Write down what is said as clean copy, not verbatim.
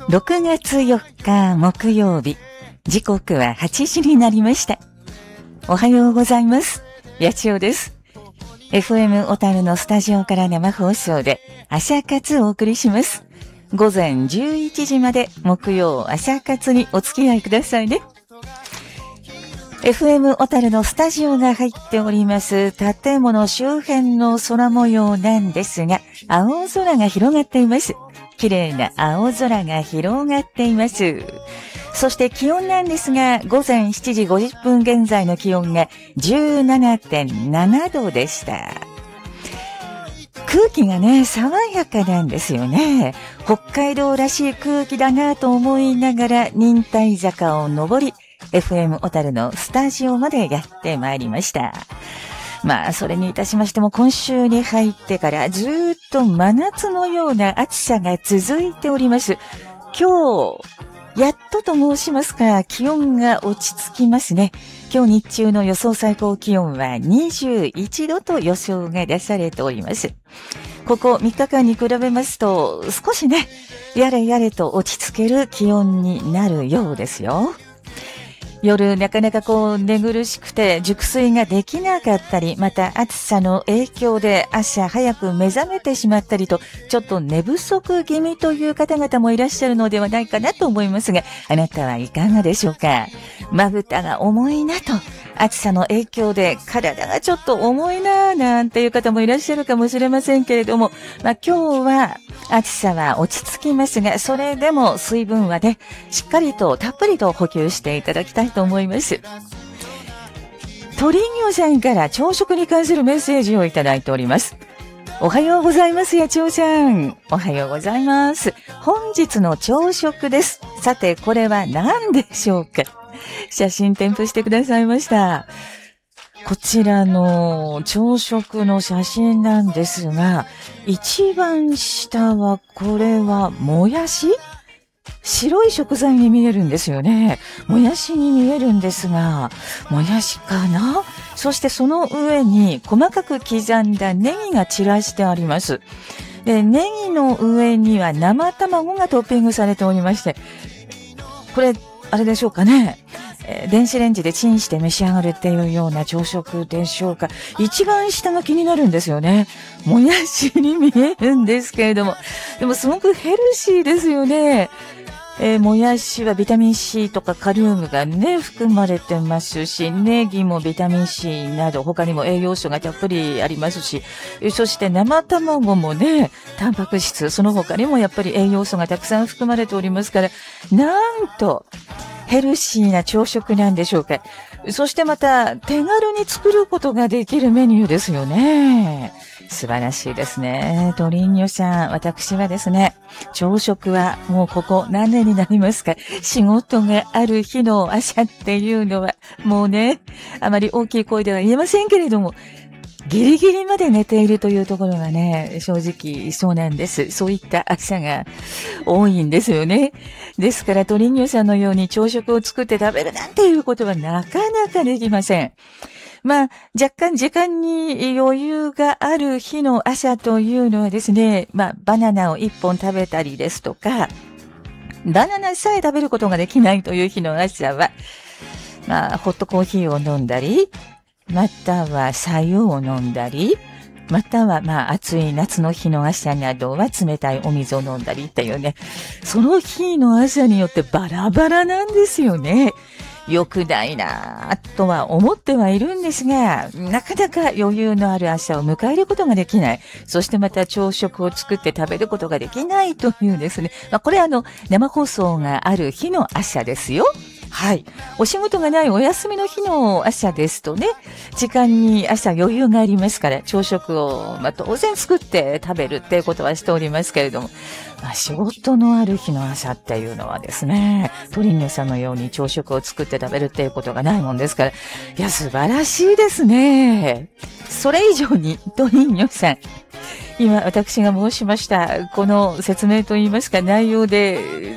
6月4日木曜日、時刻は8時になりました。おはようございます。八千代です。FM 小樽のスタジオから生放送で朝活をお送りします。午前11時まで木曜朝活にお付き合いくださいね。FM 小樽のスタジオが入っております建物周辺の空模様なんですが、青空が広がっています。綺麗な青空が広がっています。そして気温なんですが、午前7時50分現在の気温が 17.7 度でした。空気がね、爽やかなんですよね。北海道らしい空気だなと思いながら、忍耐坂を登り、FM 小樽のスタジオまでやってまいりました。それにいたしましても、今週に入ってからずーっと真夏のような暑さが続いております。今日、やっとと申しますか、気温が落ち着きますね。今日日中の予想最高気温は21度と予想が出されております。ここ3日間に比べますと、少しね、やれやれと落ち着ける気温になるようですよ。夜なかなか寝苦しくて熟睡ができなかったり、また暑さの影響で朝早く目覚めてしまったりと、ちょっと寝不足気味という方々もいらっしゃるのではないかなと思いますが、あなたはいかがでしょうか。まぶたが重いなと、暑さの影響で体がちょっと重いななんていう方もいらっしゃるかもしれませんけれども、今日は暑さは落ち着きますが、それでも水分はね、しっかりとたっぷりと補給していただきたいと思います。鳥魚さんから朝食に関するメッセージをいただいております。おはようございます、八千代さん。おはようございます。本日の朝食です。さて、これは何でしょうか。写真添付してくださいました。こちらの朝食の写真なんですが、一番下はこれはもやし？白い食材に見えるんですよね。もやしに見えるんですが、もやしかな？そしてその上に細かく刻んだネギが散らしてあります。で、ネギの上には生卵がトッピングされておりまして、これ、あれでしょうかね。電子レンジでチンして召し上がるっていうような朝食でしょうか。一番下が気になるんですよね。もやしに見えるんですけれども。でもすごくヘルシーですよね。もやしはビタミン C とかカリウムがね、含まれてますし、ネギもビタミン C など他にも栄養素がたっぷりありますし、そして生卵もね、タンパク質、その他にもやっぱり栄養素がたくさん含まれておりますから、なんと、ヘルシーな朝食なんでしょうか。そしてまた手軽に作ることができるメニューですよね。素晴らしいですね。鳥魚さん、私はですね、朝食はもうここ何年になりますか。仕事がある日の朝っていうのはもうね、あまり大きい声では言えませんけれども、ギリギリまで寝ているというところがね、正直そうなんです。そういった朝が多いんですよね。ですから鳥魚さんのように朝食を作って食べるなんていうことはなかなかできません。若干時間に余裕がある日の朝というのはですね、バナナを1本食べたりですとか、バナナさえ食べることができないという日の朝は、ホットコーヒーを飲んだり、または白湯を飲んだり、または暑い夏の日の朝などは冷たいお水を飲んだりっていうね、その日の朝によってバラバラなんですよね。良くないなぁとは思ってはいるんですが、なかなか余裕のある朝を迎えることができない。そしてまた朝食を作って食べることができないというですね。これ生放送がある日の朝ですよ。はい。お仕事がないお休みの日の朝ですとね、時間に朝余裕がありますから、朝食を、当然作って食べるっていうことはしておりますけれども、仕事のある日の朝っていうのはですね、鳥魚さんのように朝食を作って食べるっていうことがないもんですから、いや、素晴らしいですね。それ以上に、鳥魚さん、今私が申しましたこの説明といいますか内容で